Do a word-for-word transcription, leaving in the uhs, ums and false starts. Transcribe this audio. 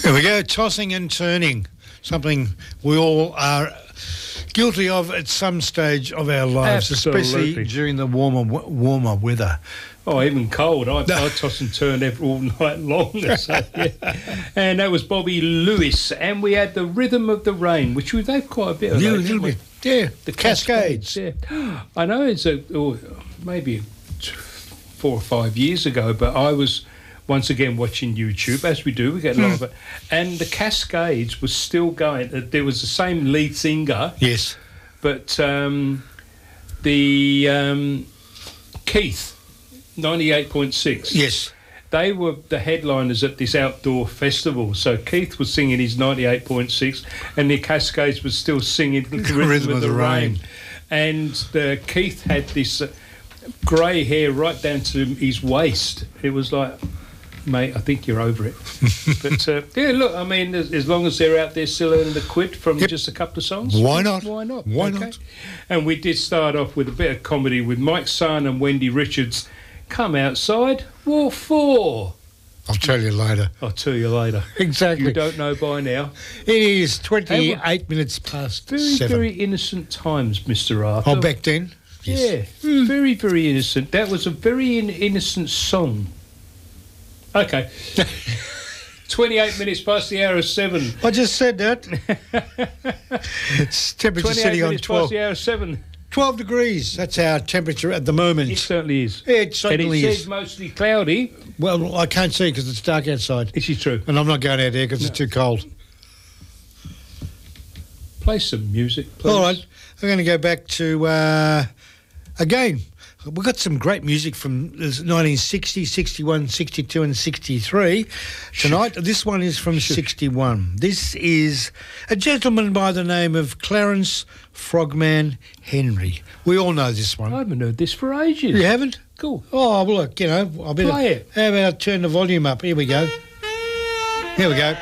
There we go, tossing and turning, something we all are guilty of at some stage of our lives, Absolutely. especially during the warmer warmer weather. Oh, even cold. I, I toss and turn every, all night long. So, yeah. And that was Bobby Lewis. And we had the Rhythm of the Rain, which we've had quite a bit of. Yeah, that, a little we? bit. Yeah, The Cascades. Cascades. Yeah. I know it's a, oh, maybe four or five years ago, but I was once again watching YouTube, as we do. We get a lot of it. And the Cascades was still going. There was the same lead singer. Yes. But um, the um, Keith, ninety-eight point six. Yes. They were the headliners at this outdoor festival. So Keith was singing his ninety-eight point six and the Cascades was still singing the Rhythm, Rhythm of, of the, the Rain. Rain. And the Keith had this uh, grey hair right down to his waist. It was like, mate, I think you're over it. But, uh, yeah, look, I mean, as, as long as they're out there still earning the quid from yep. just a couple of songs. Why not? Why not? Why okay. not? And we did start off with a bit of comedy with Mike Son and Wendy Richards. Come outside. What for? I'll tell you later. I'll tell you later. Exactly. You don't know by now. It is twenty-eight minutes past very, seven. Very innocent times, Mister Arthur. Oh, back then? Yes. Yeah. Mm. Very, very innocent. That was a very in- innocent song. Okay. twenty-eight minutes past the hour of seven. I just said that. It's temperature sitting on twelve. Past the hour of seven. twelve degrees. That's our temperature at the moment. It certainly is. It certainly and it is. says mostly cloudy. Well, I can't see because it's dark outside. This is true. And I'm not going out there because no. it's too cold. Play some music, please. All right. I'm going to go back to, uh, again, we've got some great music from nineteen sixty, sixty-one, sixty-two and sixty-three tonight. This one is from sixty-one. This is a gentleman by the name of Clarence Frogman Henry. We all know this one. I haven't heard this for ages. You haven't? Cool. Oh, well, look, you know. I'll Play it. How about I turn the volume up? Here we go. Here we go.